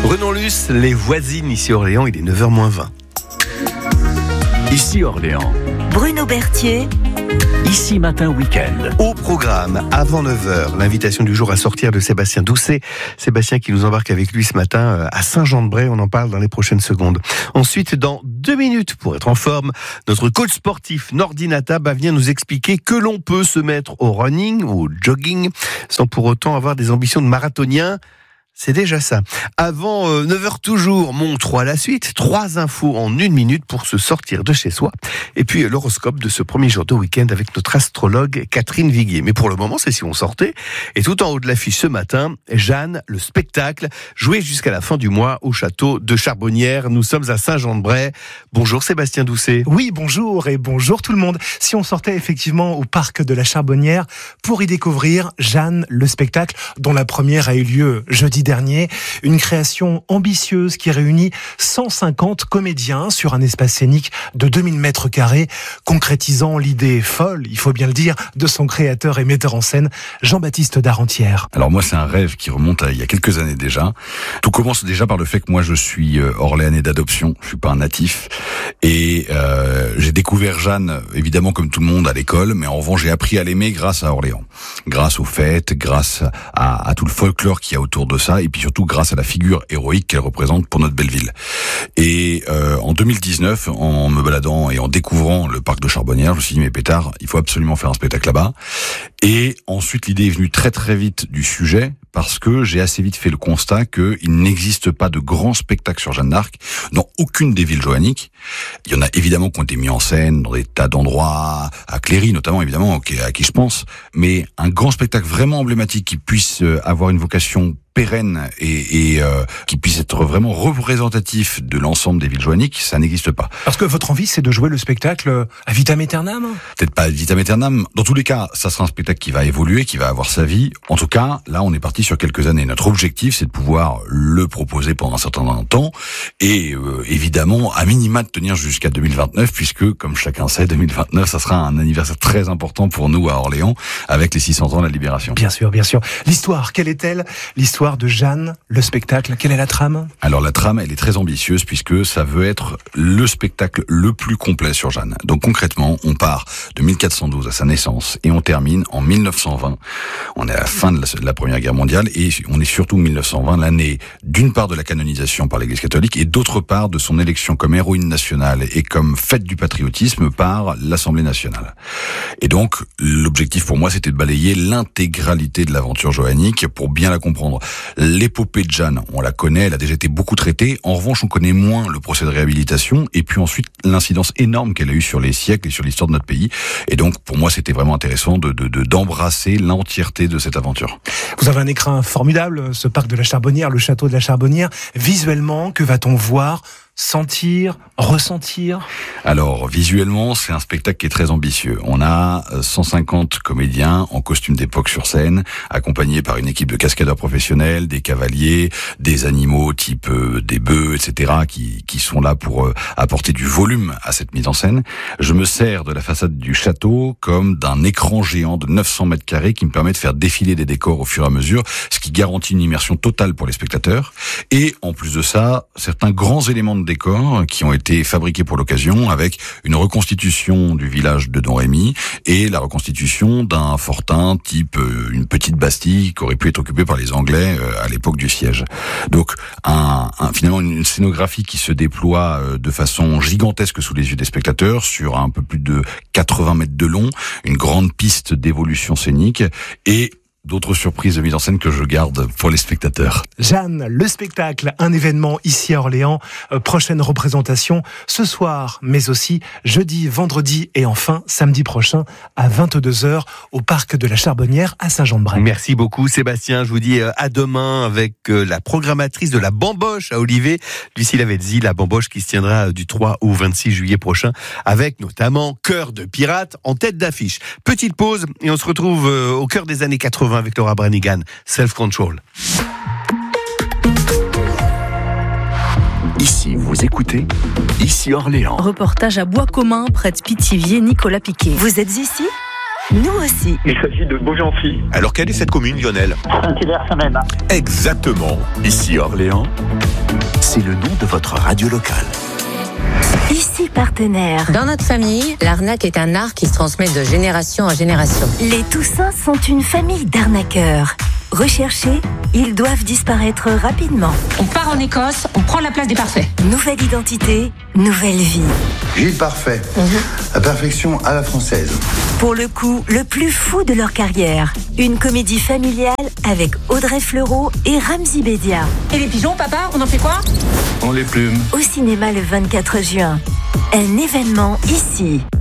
Renan Luce, les voisines ici à Orléans, il est 9h-20. Ici Orléans. Bruno Berthier. Ici Matin Week-end. Au programme, avant 9h, l'invitation du jour à sortir de Sébastien Doucet. Sébastien qui nous embarque avec lui ce matin à Saint-Jean-de-Bray. On en parle dans les prochaines secondes. Ensuite, dans 2 minutes, pour être en forme, notre coach sportif Nordinata va venir nous expliquer que l'on peut se mettre au running ou au jogging sans pour autant avoir des ambitions de marathonien. C'est déjà ça. Avant 9h toujours, mon 3 à la suite. 3 infos en 1 minute pour se sortir de chez soi. Et puis l'horoscope de ce premier jour de week-end avec notre astrologue Catherine Viguier. Mais pour le moment, c'est si on sortait. Et tout en haut de l'affiche ce matin, Jeanne, le spectacle, joué jusqu'à la fin du mois au château de Charbonnières. Nous sommes à Saint-Jean-de-Bray. Bonjour Sébastien Doucet. Oui, bonjour et bonjour tout le monde. Si on sortait effectivement au parc de la Charbonnière pour y découvrir Jeanne, le spectacle, dont la première a eu lieu jeudi dernier, une création ambitieuse qui réunit 150 comédiens sur un espace scénique de 2000 mètres carrés, concrétisant l'idée folle, il faut bien le dire, de son créateur et metteur en scène, Jean-Baptiste Darentière. Alors moi, c'est un rêve qui remonte à il y a quelques années déjà. Tout commence déjà par le fait que moi, je suis orléanais d'adoption, je suis pas un natif, et j'ai découvert Jeanne, évidemment comme tout le monde, à l'école, mais en revanche, j'ai appris à l'aimer grâce à Orléans, grâce aux fêtes, grâce à tout le folklore qu'il y a autour de ça, et puis surtout grâce à la figure héroïque qu'elle représente pour notre belle ville. Et en 2019, en me baladant et en découvrant le parc de Charbonnières, je me suis dit mais pétard, il faut absolument faire un spectacle là-bas. Et ensuite l'idée est venue très très vite du sujet, parce que j'ai assez vite fait le constat qu'il n'existe pas de grands spectacles sur Jeanne d'Arc dans aucune des villes joanniques. Il y en a évidemment qui ont été mis en scène dans des tas d'endroits, à Cléry notamment évidemment, à qui je pense, mais un grand spectacle vraiment emblématique qui puisse avoir une vocation pérenne et qui puisse être vraiment représentatif de l'ensemble des villes joanniques, ça n'existe pas. Parce que votre envie, c'est de jouer le spectacle à vitam aeternam ? Peut-être pas à vitam aeternam. Dans tous les cas, ça sera un spectacle qui va évoluer, qui va avoir sa vie. En tout cas, là, on est parti sur quelques années. Notre objectif, c'est de pouvoir le proposer pendant un certain temps et évidemment, à minima, de tenir jusqu'à 2029, puisque, comme chacun sait, 2029, ça sera un anniversaire très important pour nous à Orléans, avec les 600 ans de la Libération. Bien sûr, bien sûr. L'histoire, quelle est-elle ? L'histoire de Jeanne, le spectacle, quelle est la trame ? Alors la trame, elle est très ambitieuse puisque ça veut être le spectacle le plus complet sur Jeanne. Donc concrètement, on part de 1412 à sa naissance et on termine en 1920. On est à la fin de la Première Guerre mondiale et on est surtout 1920, l'année d'une part de la canonisation par l'Église catholique et d'autre part de son élection comme héroïne nationale et comme fête du patriotisme par l'Assemblée nationale. Et donc l'objectif pour moi, c'était de balayer l'intégralité de l'aventure joannique pour bien la comprendre. L'épopée de Jeanne, on la connaît, elle a déjà été beaucoup traitée. En revanche, on connaît moins le procès de réhabilitation et puis ensuite l'incidence énorme qu'elle a eue sur les siècles et sur l'histoire de notre pays. Et donc, pour moi, c'était vraiment intéressant d'embrasser l'entièreté de cette aventure. Vous avez un écrin formidable, ce parc de la Charbonnière, le château de la Charbonnière. Visuellement, que va-t-on voir ? Sentir, ressentir? Alors, visuellement, c'est un spectacle qui est très ambitieux. On a 150 comédiens en costume d'époque sur scène, accompagnés par une équipe de cascadeurs professionnels, des cavaliers, des animaux type des bœufs, etc., qui sont là pour apporter du volume à cette mise en scène. Je me sers de la façade du château comme d'un écran géant de 900 mètres carrés qui me permet de faire défiler des décors au fur et à mesure, ce qui garantit une immersion totale pour les spectateurs. Et en plus de ça, certains grands éléments de décors qui ont été fabriqués pour l'occasion avec une reconstitution du village de Don Rémy et la reconstitution d'un fortin type une petite bastille qui aurait pu être occupée par les Anglais à l'époque du siège. Donc finalement une scénographie qui se déploie de façon gigantesque sous les yeux des spectateurs sur un peu plus de 80 mètres de long, une grande piste d'évolution scénique et d'autres surprises de mise en scène que je garde pour les spectateurs. Jeanne, le spectacle, un événement ici à Orléans, prochaine représentation ce soir, mais aussi jeudi, vendredi et enfin samedi prochain à 22h au parc de la Charbonnière à Saint-Jean-de-Bray. Merci beaucoup Sébastien, je vous dis à demain avec la programmatrice de la Bamboche à Olivet, Lucie Lavezzi, la Bamboche qui se tiendra du 3 au 26 juillet prochain avec notamment Cœur de pirate en tête d'affiche. Petite pause et on se retrouve au cœur des années 80 avec Laura Branigan, Self Control. Ici, vous écoutez, ici Orléans. Reportage à Bois-Commun, près de Pithiviers, Nicolas Piquet. Vous êtes ici ? nous aussi. Il s'agit de Beaugency. Alors quelle est cette commune, Lionel? Saint-Hilaire-Saint-Même. Exactement. Ici Orléans. C'est le nom de votre radio locale. Ici Partenaire. Dans notre famille, l'arnaque est un art qui se transmet de génération en génération. Les Toussins sont une famille d'arnaqueurs. Recherchés, ils doivent disparaître rapidement. On part en Écosse, on prend la place des parfaits. Nouvelle identité, nouvelle vie. Gilles Parfait, la perfection à la française. Pour le coup, le plus fou de leur carrière. Une comédie familiale avec Audrey Fleurot et Ramzy Bedia. Et les pigeons, papa, on en fait quoi? On les plume. Au cinéma le 24 juin. Un événement ici.